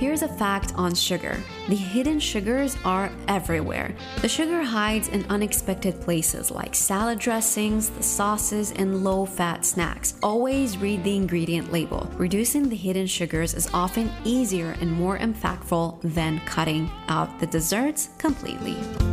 Here's a fact on sugar. The hidden sugars are everywhere. The sugar hides in unexpected places like salad dressings, the sauces, and low-fat snacks. Always read the ingredient label. Reducing the hidden sugars is often easier and more impactful than cutting out the desserts completely.